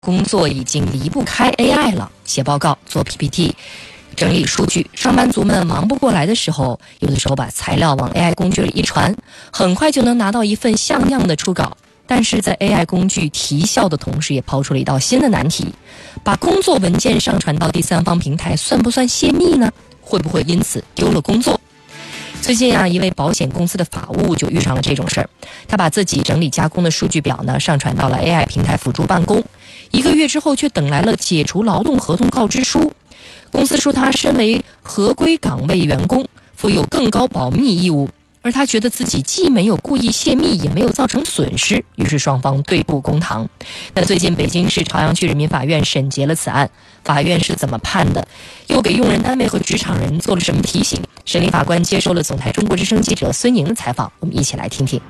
工作已经离不开 AI 了，写报告、做 PPT、整理数据，上班族们忙不过来的时候，有的时候把材料往 AI 工具里一传，很快就能拿到一份像样的初稿。但是在 AI 工具提效的同时，也抛出了一道新的难题：把工作文件上传到第三方平台，算不算泄密呢？会不会因此丢了工作？最近一位保险公司的法务就遇上了这种事儿。他把自己整理加工的数据表呢上传到了 AI 平台辅助办公，1个月之后却等来了解除劳动合同告知书。公司说他身为合规岗位员工，负有更高保密义务，而他觉得自己既没有故意泄密，也没有造成损失，于是双方对簿公堂。那最近北京市朝阳区人民法院审结了此案，法院是怎么判的？又给用人单位和职场人做了什么提醒？审理法官接受了总台中国之声记者孙宁的采访，我们一起来听听。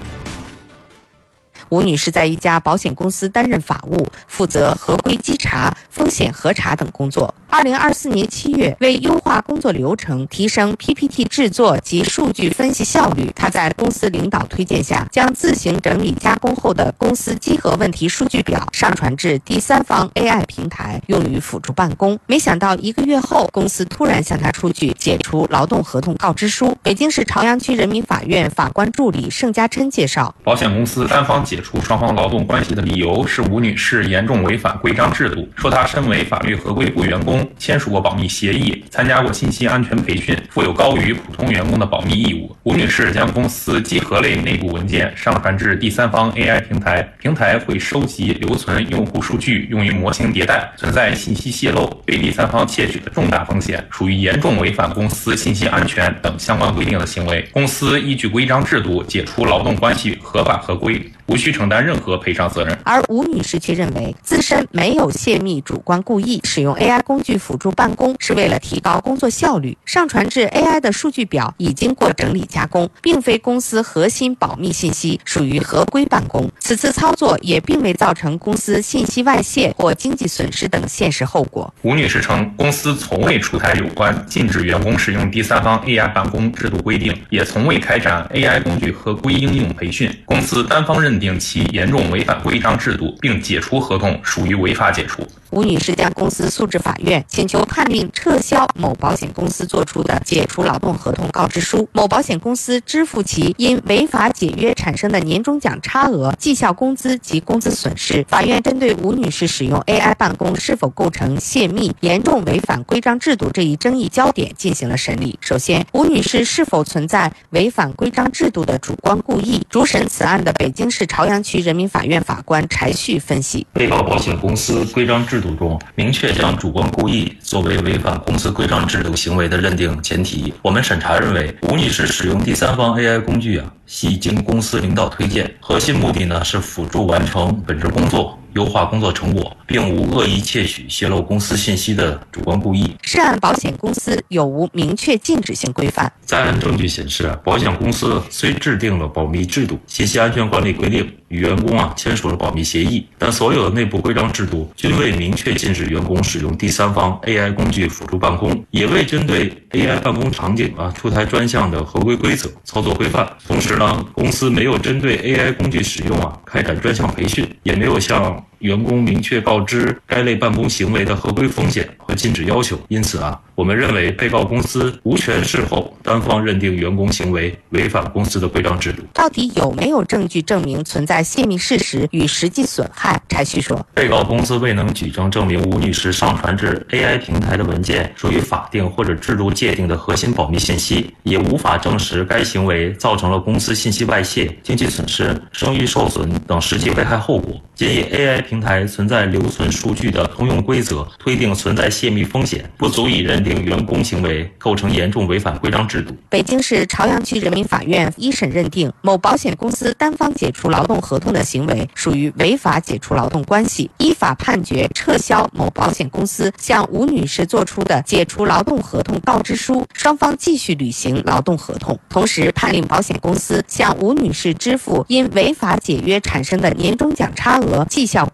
吴女士在一家保险公司担任法务，负责合规稽查、风险核查等工作。2024年7月，为优化工作流程、提升 PPT 制作及数据分析效率，她在公司领导推荐下，将自行整理加工后的公司稽核问题数据表上传至第三方 AI 平台，用于辅助办公。没想到1个月后，公司突然向她出具解除劳动合同告知书。北京市朝阳区人民法院法官助理盛家琛介绍， 保险公司单方解除双方劳动关系的理由是吴女士严重违反规章制度，说她身为法律合规部员工，签署过保密协议，参加过信息安全培训，负有高于普通员工的保密义务。吴女士将公司稽核类内部文件上传至第三方 AI 平台，平台会收集留存用户数据，用于模型迭代，存在信息泄露、被第三方窃取的重大风险，属于严重违反公司信息安全等相关规定的行为。公司依据规章制度解除劳动关系合法合规，无需承担任何赔偿责任。 而吴女士却认为自身没有泄密主观故意，使用 AI 工具辅助办公是为了提高工作效率，上传至 AI 的数据表已经过整理加工，并非公司核心保密信息，属于合规办公。此次操作也并未造成公司信息外泄或经济损失等现实后果。 吴女士称，公司从未出台有关禁止员工使用第三方 AI 办公制度规定，也从未开展 AI 工具合规应用培训。公司单方认定其严重违反规章制度，并解除合同，属于违法解除。 吴女士将公司诉至法院，请求判令撤销某保险公司作出的解除劳动合同告知书，某保险公司支付其因违法解约产生的年终奖差额、绩效工资及工资损失。法院针对吴女士使用 AI 办公是否构成泄密、严重违反规章制度这一争议焦点进行了审理。首先，吴女士是否存在违反规章制度的主观故意？主审此案的北京市朝阳区人民法院法官柴旭分析， 被告保险公司规章制度中明确将主观故意作为违反公司规章制度行为的认定前提。我们审查认为，吴女士使用第三方 AI 工具系经公司领导推荐，核心目的是辅助完成本职工作，优化工作成果，并无恶意窃取、泄露公司信息的主观故意。 涉案保险公司有无明确禁止性规范？ 在案证据显示，保险公司虽制定了保密制度、信息安全管理规定，与员工签署了保密协议，但所有的内部规章制度均未明确禁止员工使用第三方 AI 工具辅助办公，也未针对 AI 办公场景出台专项的合规规则、操作规范。同时公司没有针对 AI 工具使用开展专项培训，也没有向员工明确告知该类办公行为的合规风险和禁止要求。因此我们认为被告公司无权事后单方认定员工行为违反公司的规章制度。 到底有没有证据证明存在泄密事实与实际损害？柴旭说， 被告公司未能举证证明吴女士上传至 AI 平台的文件属于法定或者制度界定的核心保密信息，也无法证实该行为造成了公司信息外泄、经济损失、声誉受损等实际危害后果。仅以 AI 平台存在留存数据的通用规则推定存在泄密风险，不足以认定员工行为构成严重违反规章制度。 北京市朝阳区人民法院一审认定，某保险公司单方解除劳动合同的行为属于违法解除劳动关系，依法判决撤销某保险公司向吴女士作出的解除劳动合同告知书，双方继续履行劳动合同。同时判令保险公司向吴女士支付因违法解约产生的年终奖差额、绩效工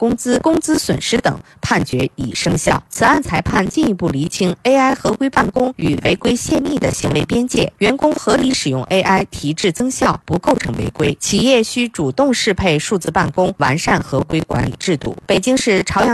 工资、工资损失等，判决已生效。此案裁判进一步厘清 AI 合规办公与违规泄密的行为边界，员工合理使用 AI 提质增效，不构成违规。企业需主动适配数字办公，完善合规管理制度。北京市朝阳